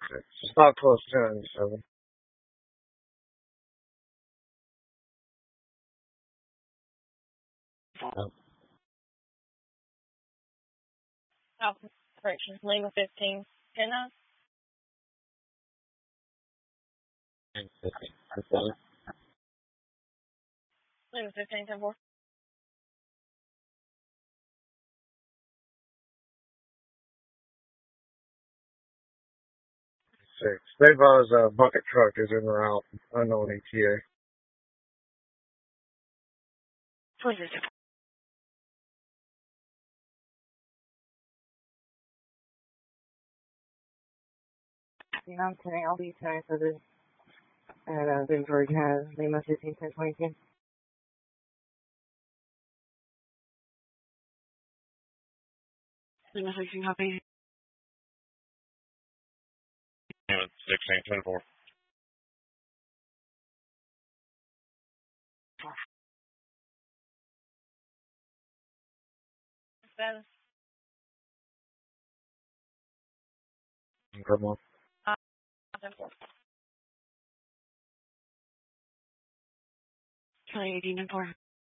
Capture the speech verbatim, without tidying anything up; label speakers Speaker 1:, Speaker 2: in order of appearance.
Speaker 1: It's not close to ninety-seven. No.
Speaker 2: Oh, correction. Lima fifteen. Ten nine. Lima fifteen ten four.
Speaker 1: Six. Levi's uh, bucket truck is en route. Unknown E T A.
Speaker 2: What is it? Yeah, I'm kidding. I'll be sorry for this. And uh, Big George has Lima fifteen ten twenty-two. Lima fifteen copy.
Speaker 3: Lima sixteen ten four.
Speaker 2: Status.
Speaker 1: Come on.
Speaker 2: Uh, ten four. Twenty eighteen ten four.